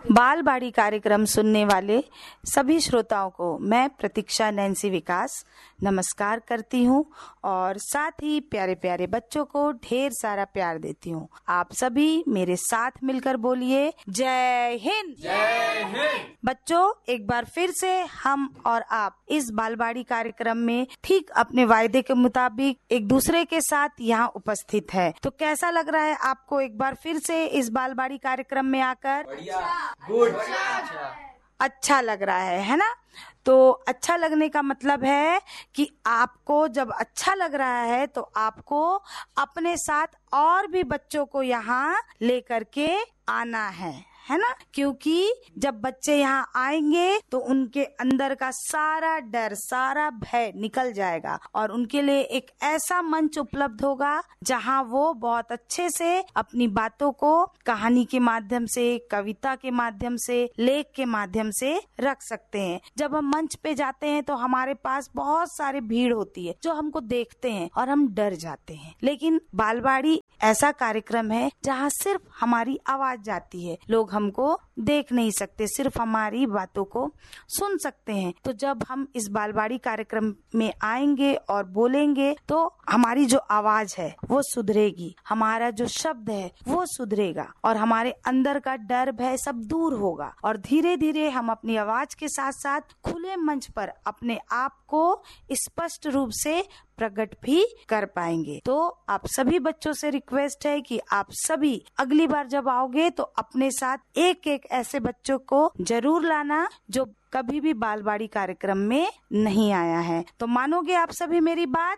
बालबाड़ी कार्यक्रम सुनने वाले सभी श्रोताओं को मैं प्रतीक्षा नैन्सी विकास नमस्कार करती हूँ और साथ ही प्यारे प्यारे बच्चों को ढेर सारा प्यार देती हूँ। आप सभी मेरे साथ मिलकर बोलिए जय हिंद। जय हिंद। बच्चों, एक बार फिर से हम और आप इस बालबाड़ी कार्यक्रम में ठीक अपने वायदे के मुताबिक एक दूसरे के साथ यहाँ उपस्थित है। तो कैसा लग रहा है आपको एक बार फिर से इस बालबाड़ी कार्यक्रम में आकर? गुड। अच्छा लग रहा है ना? तो अच्छा लगने का मतलब है कि आपको जब अच्छा लग रहा है तो आपको अपने साथ और भी बच्चों को यहाँ लेकर के आना है ना? क्योंकि जब बच्चे यहाँ आएंगे तो उनके अंदर का सारा डर, सारा भय निकल जाएगा और उनके लिए एक ऐसा मंच उपलब्ध होगा जहाँ वो बहुत अच्छे से अपनी बातों को कहानी के माध्यम से, कविता के माध्यम से, लेख के माध्यम से रख सकते हैं। जब हम मंच पे जाते हैं तो हमारे पास बहुत सारी भीड़ होती है जो हमको देखते हैं और हम डर जाते हैं, लेकिन बालबाड़ी ऐसा कार्यक्रम है जहाँ सिर्फ हमारी आवाज जाती है। लोग हमको देख नहीं सकते, सिर्फ हमारी बातों को सुन सकते हैं। तो जब हम इस बालबाड़ी कार्यक्रम में आएंगे और बोलेंगे तो हमारी जो आवाज है वो सुधरेगी, हमारा जो शब्द है वो सुधरेगा और हमारे अंदर का डर भय सब दूर होगा और धीरे धीरे हम अपनी आवाज के साथ साथ खुले मंच पर अपने आप को स्पष्ट रूप से प्रकट भी कर पाएंगे। तो आप सभी बच्चों से रिक्वेस्ट है कि आप सभी अगली बार जब आओगे तो अपने साथ एक एक ऐसे बच्चों को जरूर लाना जो कभी भी बालबाड़ी कार्यक्रम में नहीं आया है। तो मानोगे आप सभी मेरी बात?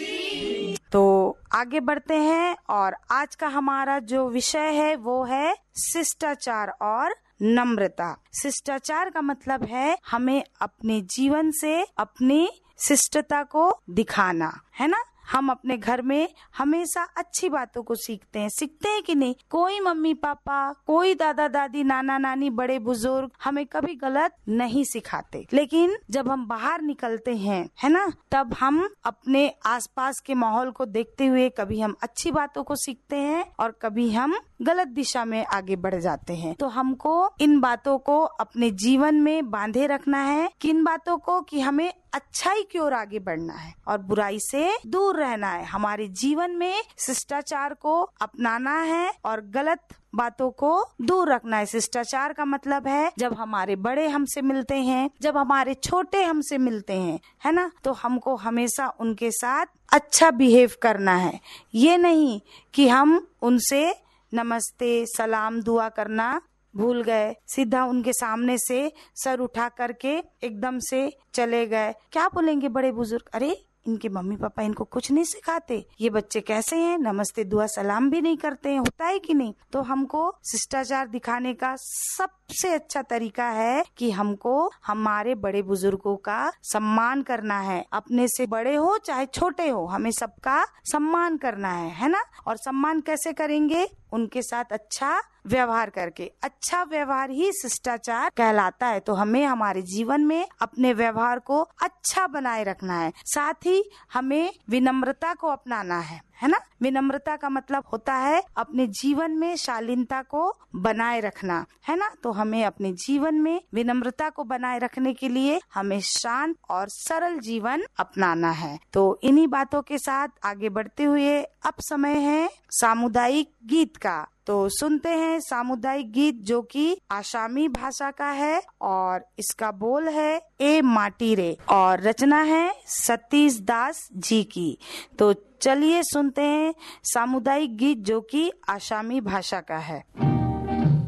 जी। तो आगे बढ़ते हैं और आज का हमारा जो विषय है वो है शिष्टाचार और नम्रता। शिष्टाचार का मतलब है हमें अपने जीवन से अपनी शिष्टता को दिखाना, है ना? हम अपने घर में हमेशा अच्छी बातों को सीखते हैं कि नहीं? कोई मम्मी पापा, कोई दादा दादी, नाना नानी, बड़े बुजुर्ग हमें कभी गलत नहीं सिखाते, लेकिन जब हम बाहर निकलते हैं, है ना, तब हम अपने आसपास के माहौल को देखते हुए कभी हम अच्छी बातों को सीखते हैं और कभी हम गलत दिशा में आगे बढ़ जाते हैं। तो हमको इन बातों को अपने जीवन में बांधे रखना है। किन बातों को? कि हमें अच्छाई की ओर आगे बढ़ना है और बुराई से दूर रहना है। हमारे जीवन में शिष्टाचार को अपनाना है और गलत बातों को दूर रखना है। शिष्टाचार का मतलब है जब हमारे बड़े हमसे मिलते हैं, जब हमारे छोटे हमसे मिलते हैं, है ना, तो हमको हमेशा उनके साथ अच्छा बिहेव करना है। ये नहीं कि हम उनसे नमस्ते, सलाम, दुआ करना भूल गए, सीधा उनके सामने से सर उठा करके एकदम से चले गए। क्या बोलेंगे बड़े बुजुर्ग? अरे इनके मम्मी पापा इनको कुछ नहीं सिखाते, ये बच्चे कैसे हैं, नमस्ते दुआ सलाम भी नहीं करते हैं। होता है कि नहीं? तो हमको शिष्टाचार दिखाने का सबसे अच्छा तरीका है कि हमको हमारे बड़े बुजुर्गों का सम्मान करना है। अपने से बड़े हो चाहे छोटे हो, हमें सबका सम्मान करना है ना? और सम्मान कैसे करेंगे? उनके साथ अच्छा व्यवहार करके। अच्छा व्यवहार ही शिष्टाचार कहलाता है। तो हमें हमारे जीवन में अपने व्यवहार को अच्छा बनाए रखना है। साथ ही हमें विनम्रता को अपनाना है ना? विनम्रता का मतलब होता है अपने जीवन में शालीनता को बनाए रखना, है ना? तो हमें अपने जीवन में विनम्रता को बनाए रखने के लिए हमें शांत और सरल जीवन अपनाना है। तो इन्हीं बातों के साथ आगे बढ़ते हुए अब समय है सामुदायिक गीत का। तो सुनते हैं सामुदायिक गीत जो कि आसामी भाषा का है और इसका बोल है ए माटी रे और रचना है सतीश दास जी की। तो चलिए सुनते हैं सामुदायिक गीत जो कि आसामी भाषा का है।